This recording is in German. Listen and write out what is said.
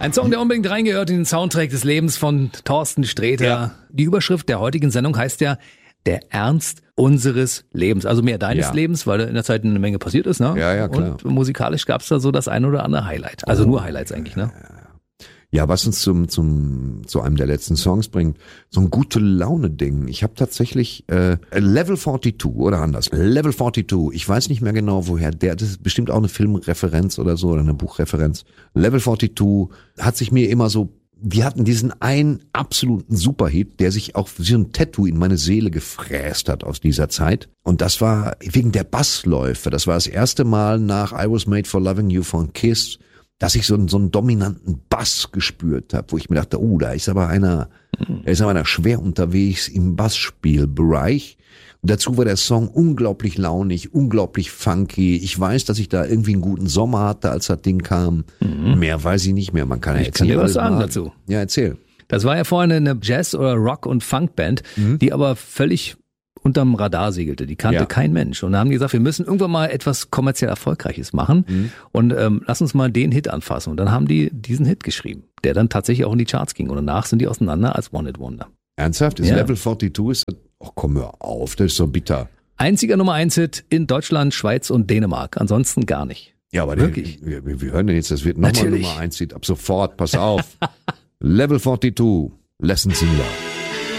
Ein Song, der unbedingt reingehört in den Soundtrack des Lebens von Thorsten Sträter. Ja. Die Überschrift der heutigen Sendung heißt ja Der Ernst unseres Lebens. Also mehr deines Lebens, weil da in der Zeit eine Menge passiert ist, ne? Ja, klar. Und musikalisch gab es da so das ein oder andere Highlight. Also nur Highlights eigentlich, ne? Ja, was uns zu einem der letzten Songs bringt, so ein gute Laune-Ding. Ich habe tatsächlich Level 42 oder anders. Level 42, ich weiß nicht mehr genau woher das ist bestimmt auch eine Filmreferenz oder so oder eine Buchreferenz. Level 42 hat sich mir immer so, die hatten diesen einen absoluten Superhit, der sich auch wie ein Tattoo in meine Seele gefräst hat aus dieser Zeit. Und das war wegen der Bassläufe. Das war das erste Mal nach I Was Made for Loving You von Kiss, dass ich so einen dominanten Bass gespürt habe, wo ich mir dachte, da ist aber einer schwer unterwegs im Bassspielbereich. Und dazu war der Song unglaublich launig, unglaublich funky. Ich weiß, dass ich da irgendwie einen guten Sommer hatte, als das Ding kam. Mehr weiß ich nicht mehr. Man kann ja jetzt dir was sagen dazu. Ja, erzähl. Das war ja vorhin eine Jazz- oder Rock- und Funkband, die aber völlig unterm Radar segelte. Die kannte kein Mensch. Und da haben die gesagt, wir müssen irgendwann mal etwas kommerziell Erfolgreiches machen und lass uns mal den Hit anfassen. Und dann haben die diesen Hit geschrieben, der dann tatsächlich auch in die Charts ging. Und danach sind die auseinander als One Hit Wonder. Ernsthaft? Ist Level 42? Ist das? Ach komm, hör auf, das ist so bitter. Einziger Nummer 1 Hit in Deutschland, Schweiz und Dänemark. Ansonsten gar nicht. Ja, aber wirklich. Wir hören den jetzt, das wird nochmal Nummer 1 Hit. Ab sofort, pass auf. Level 42, Lessons in Love.